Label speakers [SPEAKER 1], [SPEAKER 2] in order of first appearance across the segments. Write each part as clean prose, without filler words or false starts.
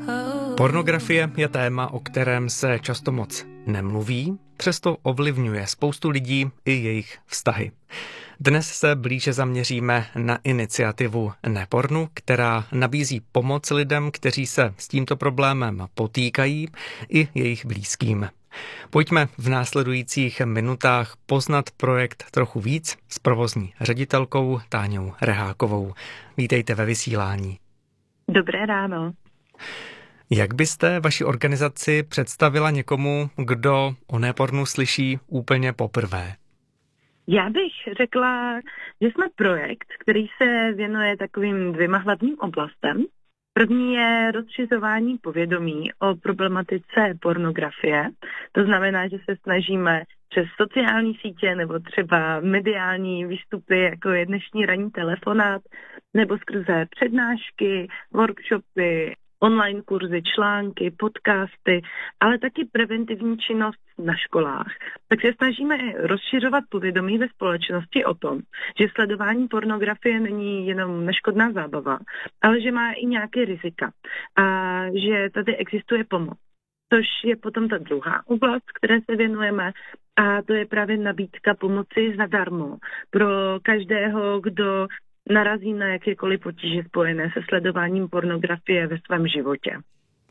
[SPEAKER 1] Pornografie je téma, o kterém se často moc nemluví, přesto ovlivňuje spoustu lidí i jejich vztahy. Dnes se blíže zaměříme na iniciativu Nepornu, která nabízí pomoc lidem, kteří se s tímto problémem potýkají, i jejich blízkým. Pojďme v následujících minutách poznat projekt trochu víc s provozní ředitelkou Táňou Rehákovou. Vítejte ve vysílání.
[SPEAKER 2] Dobré ráno.
[SPEAKER 1] Jak byste vaši organizaci představila někomu, kdo o Nepornu slyší úplně poprvé?
[SPEAKER 2] Já bych řekla, že jsme projekt, který se věnuje takovým dvěma hlavním oblastem. První je rozšiřování povědomí o problematice pornografie. To znamená, že se snažíme přes sociální sítě nebo třeba mediální výstupy, jako je dnešní ranní telefonát, nebo skrze přednášky, workshopy, online kurzy, články, podcasty, ale taky preventivní činnost na školách. Tak se snažíme rozšiřovat povědomí ve společnosti o tom, že sledování pornografie není jenom neškodná zábava, ale že má i nějaké rizika a že tady existuje pomoc. Což je potom ta druhá oblast, které se věnujeme, a to je právě nabídka pomoci zadarmo pro každého, kdo narazí na jakékoliv potíže spojené se sledováním pornografie ve svém životě.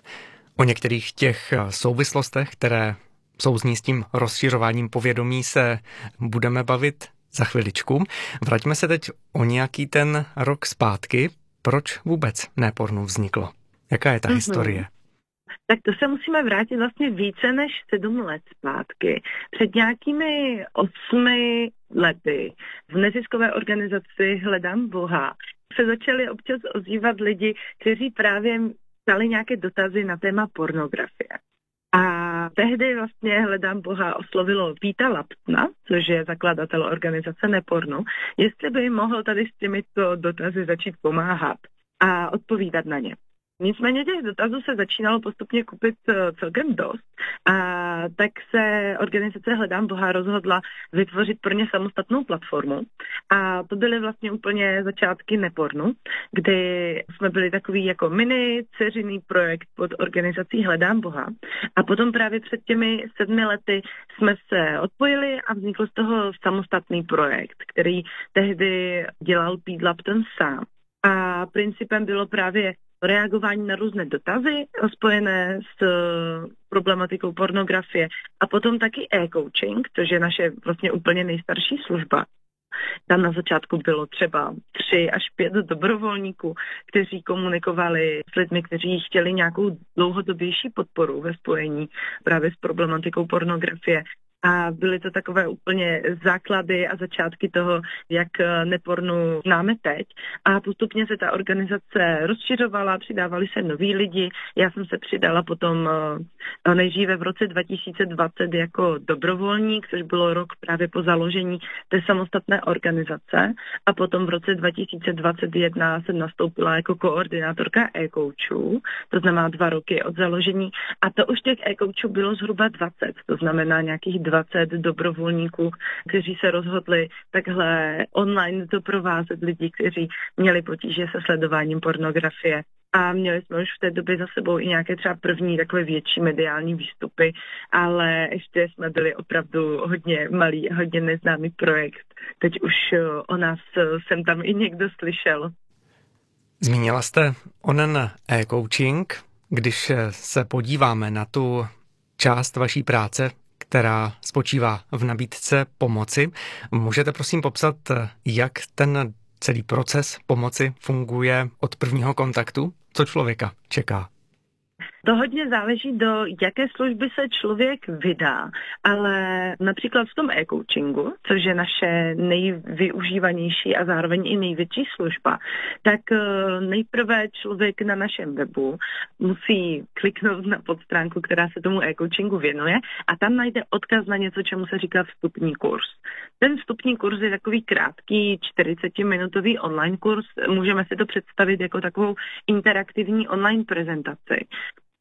[SPEAKER 1] O některých těch souvislostech, které souzní s tím rozšiřováním povědomí, se budeme bavit za chviličku. Vraťme se teď o nějaký ten rok zpátky. Proč vůbec Nepornu vzniklo? Jaká je ta historie?
[SPEAKER 2] Tak to se musíme vrátit vlastně více než 7 let zpátky. Před nějakými 8 lety v neziskové organizaci Hledám Boha se začali občas ozývat lidi, kteří právě ptali nějaké dotazy na téma pornografie. A tehdy vlastně Hledám Boha oslovilo Víta Laptna, což je zakladatel organizace Nepornu, jestli by jim mohl tady s těmito dotazy začít pomáhat a odpovídat na ně. Nicméně těch dotazů se začínalo postupně kupit celkem dost, a tak se organizace Hledám Boha rozhodla vytvořit pro ně samostatnou platformu. A to byly vlastně úplně začátky Nepornu, kdy jsme byli takový jako mini dceřiný projekt pod organizací Hledám Boha. A potom právě před těmi 7 lety jsme se odpojili a vznikl z toho samostatný projekt, který tehdy dělal Pete Lapton sám. A principem bylo právě reagování na různé dotazy spojené s problematikou pornografie a potom taky e-coaching, což je naše vlastně úplně nejstarší služba. Tam na začátku bylo třeba 3 až 5 dobrovolníků, kteří komunikovali s lidmi, kteří chtěli nějakou dlouhodobější podporu ve spojení právě s problematikou pornografie. A byly to takové úplně základy a začátky toho, jak Nepornu známe teď. A postupně se ta organizace rozšiřovala, přidávali se noví lidi. Já jsem se přidala potom nejdříve v roce 2020 jako dobrovolník, což bylo rok právě po založení té samostatné organizace. A potom v roce 2021 jsem nastoupila jako koordinátorka e-coachů, to znamená 2 roky od založení. A to už těch e-coachů bylo zhruba 20, to znamená nějakých 20 dobrovolníků, kteří se rozhodli takhle online doprovázet lidi, kteří měli potíže se sledováním pornografie. A měli jsme už v té době za sebou i nějaké třeba první takové větší mediální výstupy, ale ještě jsme byli opravdu hodně malý a hodně neznámý projekt. Teď už o nás jsem tam i někdo slyšel.
[SPEAKER 1] Zmínila jste onen e-coaching. Když se podíváme na tu část vaší práce, která spočívá v nabídce pomoci, můžete prosím popsat, jak ten celý proces pomoci funguje od prvního kontaktu? Co člověka čeká?
[SPEAKER 2] To hodně záleží, do jaké služby se člověk vydá, ale například v tom e-coachingu, což je naše nejvyužívanější a zároveň i největší služba, tak nejprve člověk na našem webu musí kliknout na podstránku, která se tomu e-coachingu věnuje, a tam najde odkaz na něco, čemu se říká vstupní kurz. Ten vstupní kurz je takový krátký 40-minutový online kurz. Můžeme si to představit jako takovou interaktivní online prezentaci.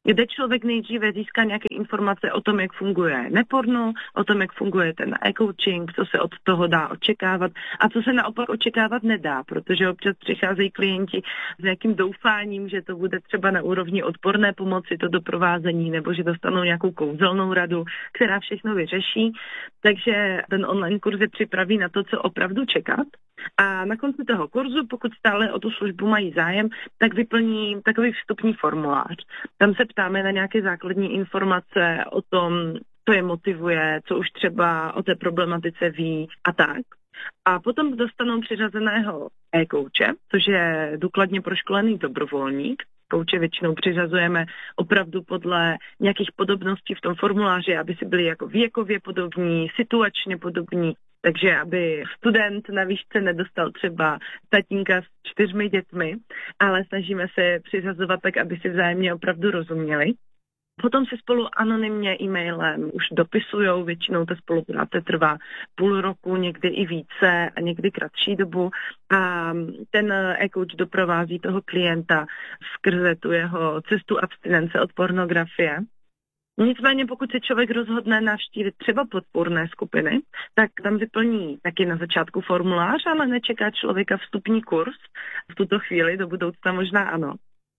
[SPEAKER 2] kde člověk nejdříve získá nějaké informace o tom, jak funguje neporno, o tom, jak funguje ten e-coaching, co se od toho dá očekávat a co se naopak očekávat nedá, protože občas přicházejí klienti s nějakým doufáním, že to bude třeba na úrovni odborné pomoci, to doprovázení, nebo že dostanou nějakou kouzelnou radu, která všechno vyřeší. Takže ten online kurz je připraví na to, co opravdu čekat. A na konci toho kurzu, pokud stále o tu službu mají zájem, tak vyplní takový vstupní formulář. Tam se ptáme na nějaké základní informace o tom, co je motivuje, co už třeba o té problematice ví a tak. A potom dostanou přiřazeného e-kouče, což je důkladně proškolený dobrovolník. Kouče většinou přiřazujeme opravdu podle nějakých podobností v tom formuláři, aby si byli jako věkově podobní, situačně podobní, takže aby student na výšce nedostal třeba tatínka s 4 dětmi, ale snažíme se přiřazovat tak, aby si vzájemně opravdu rozuměli. Potom se spolu anonymně e-mailem už dopisujou, většinou ta spolupráce trvá půl roku, někdy i více a někdy kratší dobu a ten e-coach doprovází toho klienta skrze tu jeho cestu abstinence od pornografie. Nicméně pokud se člověk rozhodne navštívit třeba podpůrné skupiny, tak tam vyplní taky na začátku formulář, ale nečeká člověka vstupní kurz. V tuto chvíli, do budoucna možná ano.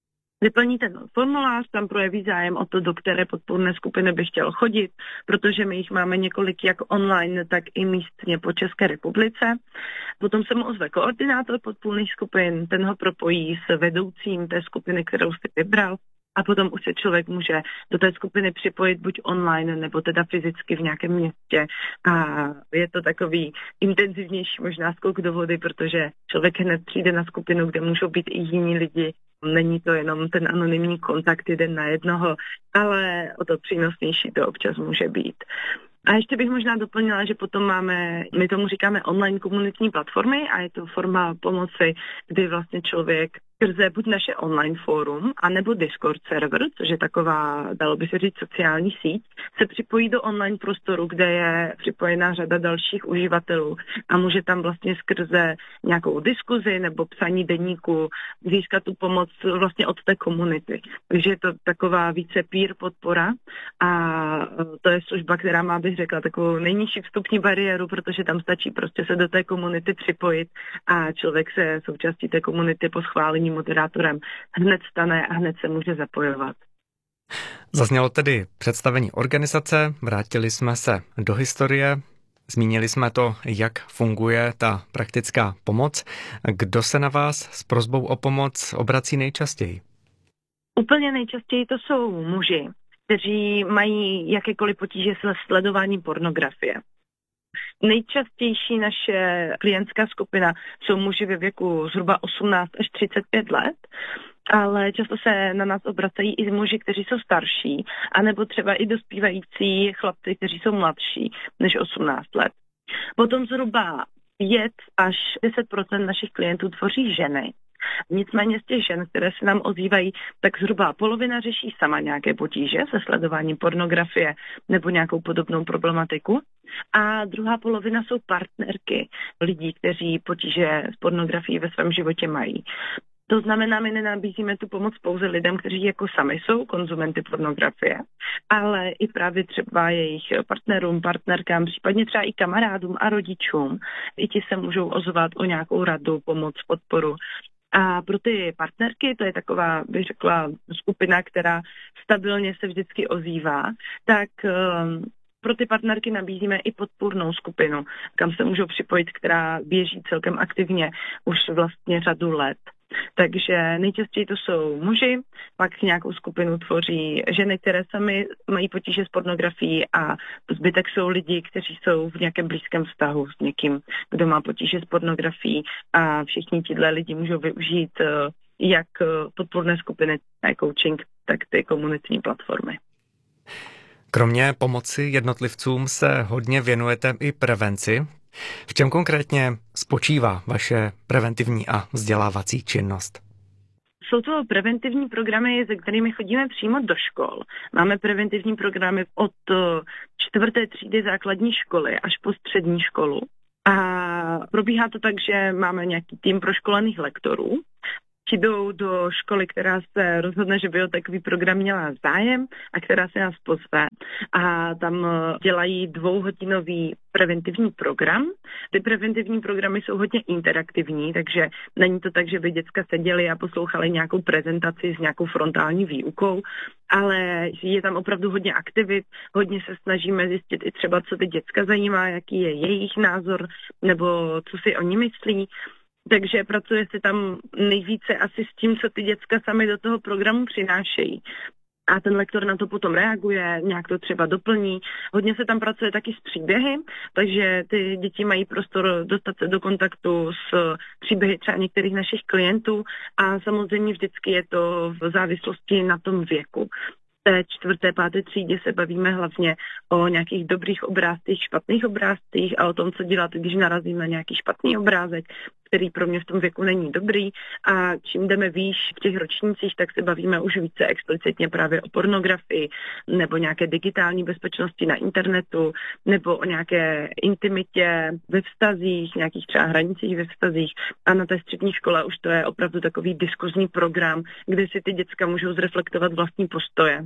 [SPEAKER 2] Vyplní ten formulář, tam projeví zájem o to, do které podpůrné skupiny by chtěl chodit, protože my jich máme několik jak online, tak i místně po České republice. Potom se mu ozve koordinátor podpůrných skupin, ten ho propojí s vedoucím té skupiny, kterou jste vybral. A potom už se člověk může do té skupiny připojit buď online, nebo teda fyzicky v nějakém městě. A je to takový intenzivnější možná skok do vody, protože člověk hned přijde na skupinu, kde můžou být i jiní lidi. Není to jenom ten anonymní kontakt jeden na jednoho, ale o to přínosnější to občas může být. A ještě bych možná doplnila, že potom máme, my tomu říkáme online komunitní platformy a je to forma pomoci, kdy vlastně člověk skrze buď naše online fórum, anebo Discord server, což je taková, dalo by se říct, sociální síť, se připojí do online prostoru, kde je připojená řada dalších uživatelů a může tam vlastně skrze nějakou diskuzi nebo psaní deníku získat tu pomoc vlastně od té komunity. Takže je to taková více peer podpora a to je služba, která má, bych řekla, takovou nejnižší vstupní bariéru, protože tam stačí prostě se do té komunity připojit a člověk se součástí té komunity po schválení moderátorem hned stane a hned se může zapojovat.
[SPEAKER 1] Zaznělo tedy představení organizace, vrátili jsme se do historie, zmínili jsme to, jak funguje ta praktická pomoc. Kdo se na vás s prosbou o pomoc obrací nejčastěji?
[SPEAKER 2] Úplně nejčastěji to jsou muži, kteří mají jakékoliv potíže se sledováním pornografie. Nejčastější naše klientská skupina jsou muži ve věku zhruba 18 až 35 let, ale často se na nás obracají i muži, kteří jsou starší, anebo třeba i dospívající chlapci, kteří jsou mladší než 18 let. Potom zhruba 5 až 10% našich klientů tvoří ženy. Nicméně z těch žen, které se nám ozývají, tak zhruba polovina řeší sama nějaké potíže se sledováním pornografie nebo nějakou podobnou problematiku. A druhá polovina jsou partnerky lidí, kteří potíže s pornografií ve svém životě mají. To znamená, my nenabízíme tu pomoc pouze lidem, kteří jako sami jsou konzumenty pornografie, ale i právě třeba jejich partnerům, partnerkám, případně třeba i kamarádům a rodičům. I ti se můžou ozvat o nějakou radu, pomoc, podporu. A pro ty partnerky, to je taková, bych řekla, skupina, která stabilně se vždycky ozývá, tak pro ty partnerky nabízíme i podpůrnou skupinu, kam se můžou připojit, která běží celkem aktivně už vlastně řadu let. Takže nejčastěji to jsou muži, pak nějakou skupinu tvoří ženy, které sami mají potíže s pornografií a zbytek jsou lidi, kteří jsou v nějakém blízkém vztahu s někým, kdo má potíže s pornografií a všichni tihle lidi můžou využít jak podpůrné skupiny e-coaching, tak ty komunitní platformy.
[SPEAKER 1] Kromě pomoci jednotlivcům se hodně věnujete i prevenci. V čem konkrétně spočívá vaše preventivní a vzdělávací činnost?
[SPEAKER 2] Jsou to preventivní programy, se kterými chodíme přímo do škol. Máme preventivní programy od 4. třídy základní školy až po střední školu. A probíhá to tak, že máme nějaký tým proškolených lektorů. přijdou do školy, která se rozhodne, že by o takový program měla zájem a která se nás pozve. A tam dělají 2hodinový preventivní program. Ty preventivní programy jsou hodně interaktivní, takže není to tak, že by děcka seděli a poslouchali nějakou prezentaci s nějakou frontální výukou, ale je tam opravdu hodně aktivit, hodně se snažíme zjistit i třeba, co ty děcka zajímá, jaký je jejich názor, nebo co si oni myslí. Takže pracuje se tam nejvíce asi s tím, co ty děcka sami do toho programu přinášejí. A ten lektor na to potom reaguje, nějak to třeba doplní. Hodně se tam pracuje taky s příběhy, takže ty děti mají prostor dostat se do kontaktu s příběhy třeba některých našich klientů a samozřejmě vždycky je to v závislosti na tom věku. V té 4., 5. třídě se bavíme hlavně o nějakých dobrých obrázcích, špatných obrázcích a o tom, co dělat, když narazím na nějaký špatný obrázek, který pro mě v tom věku není dobrý. A čím jdeme výš v těch ročnících, tak se bavíme už více explicitně právě o pornografii nebo nějaké digitální bezpečnosti na internetu nebo o nějaké intimitě ve vztazích, nějakých třeba hranicích ve vztazích. A na té střední škole už to je opravdu takový diskuzní program, kde si ty děcka můžou zreflektovat vlastní postoje.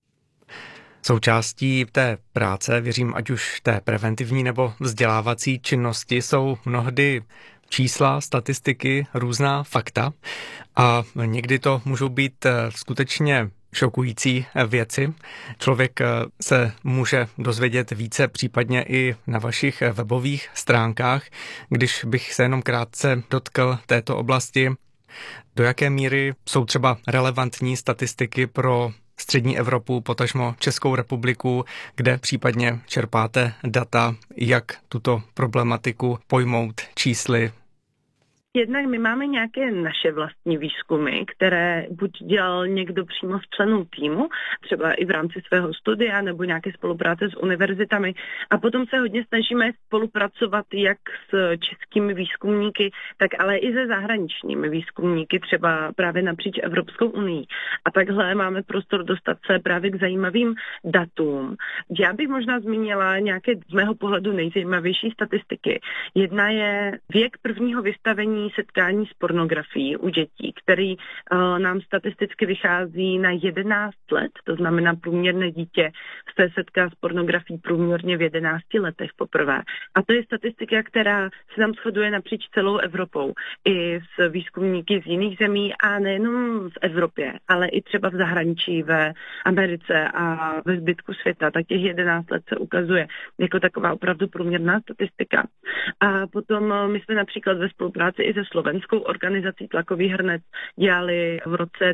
[SPEAKER 1] Součástí té práce, věřím, ať už té preventivní nebo vzdělávací činnosti, jsou mnohdy čísla, statistiky, různá fakta a někdy to můžou být skutečně šokující věci. Člověk se může dozvědět více případně i na vašich webových stránkách. Když bych se jenom krátce dotkl této oblasti, do jaké míry jsou třeba relevantní statistiky pro střední Evropu, potažmo Českou republiku, kde případně čerpáte data, jak tuto problematiku pojmout čísly?
[SPEAKER 2] Jednak my máme nějaké naše vlastní výzkumy, které buď dělal někdo přímo z členů týmu, třeba i v rámci svého studia nebo nějaké spolupráce s univerzitami. A potom se hodně snažíme spolupracovat jak s českými výzkumníky, tak ale i se zahraničními výzkumníky, třeba právě napříč Evropskou unii. A takhle máme prostor dostat se právě k zajímavým datům. Já bych možná zmínila nějaké z mého pohledu nejzajímavější statistiky. Jedna je věk prvního vystavení setkání s pornografií u dětí, který nám statisticky vychází na 11 let, to znamená průměrné dítě se setká s pornografií průměrně v 11 letech poprvé. A to je statistika, která se tam shoduje napříč celou Evropou i s výzkumníky z jiných zemí a nejenom v Evropě, ale i třeba v zahraničí, ve Americe a ve zbytku světa. Tak těch 11 let se ukazuje jako taková opravdu průměrná statistika. A potom my jsme například ve spolupráci i se slovenskou organizací Tlakový hrnec dělali v roce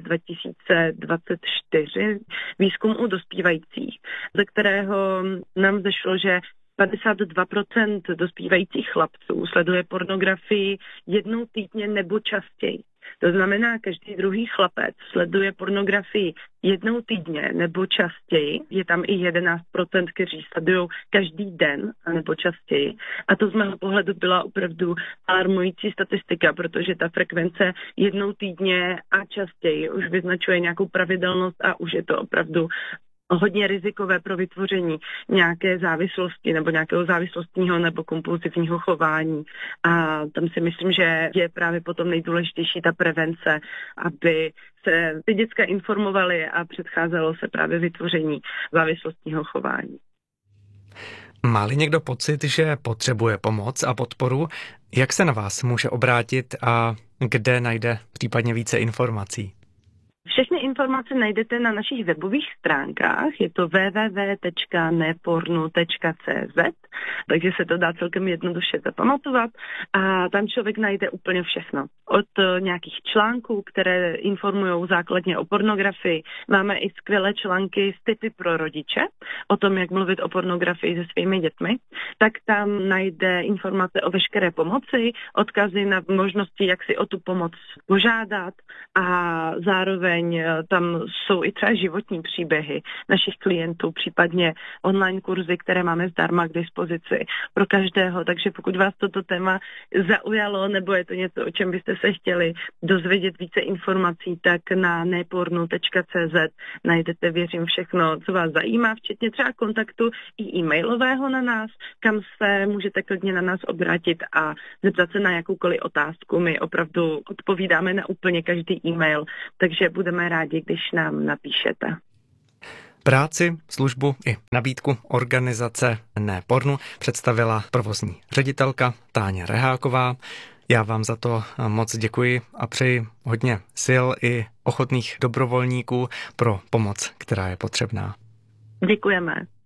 [SPEAKER 2] 2024 výzkum u dospívajících, ze kterého nám zešlo, že 52% dospívajících chlapců sleduje pornografii jednou týdně nebo častěji. To znamená, každý druhý chlapec sleduje pornografii jednou týdně nebo častěji. Je tam i 11%, kteří sledují každý den nebo častěji. A to z mého pohledu byla opravdu alarmující statistika, protože ta frekvence jednou týdně a častěji už vyznačuje nějakou pravidelnost a už je to opravdu hodně rizikové pro vytvoření nějaké závislosti nebo nějakého závislostního nebo kompulzivního chování. A tam si myslím, že je právě potom nejdůležitější ta prevence, aby se ty děcka informovaly a předcházelo se právě vytvoření závislostního chování.
[SPEAKER 1] Má-li někdo pocit, že potřebuje pomoc a podporu, jak se na vás může obrátit a kde najde případně více informací?
[SPEAKER 2] Všechny informace najdete na našich webových stránkách, je to www.nepornu.cz, takže se to dá celkem jednoduše zapamatovat a tam člověk najde úplně všechno. Od nějakých článků, které informují základně o pornografii, máme i skvělé články s tipy pro rodiče, o tom, jak mluvit o pornografii se svými dětmi, tak tam najde informace o veškeré pomoci, odkazy na možnosti, jak si o tu pomoc požádat a zároveň tam jsou i třeba životní příběhy našich klientů, případně online kurzy, které máme zdarma k dispozici pro každého, takže pokud vás toto téma zaujalo, nebo je to něco, o čem byste se chtěli dozvědět více informací, tak na nepornu.cz najdete, věřím, všechno, co vás zajímá, včetně třeba kontaktu i e-mailového na nás, kam se můžete klidně na nás obrátit a zeptat se na jakoukoliv otázku. My opravdu odpovídáme na úplně každý e-mail, takže budeme rádi, když nám napíšete.
[SPEAKER 1] Práci, službu i nabídku organizace Nepornu představila provozní ředitelka Táňa Reháková. Já vám za to moc děkuji a přeji hodně sil i ochotných dobrovolníků pro pomoc, která je potřebná.
[SPEAKER 2] Děkujeme.